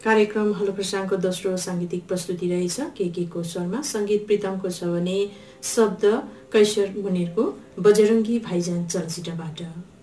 कार्यक्रम हलो खरसाङको दोस्रो सांगीतिक प्रस्तुति रहेछ के को स्वरमा। संगीत प्रितमको छ भने शब्द कैशर मुनिरको बजरङ्गी भाइजान चलचित्रबाट।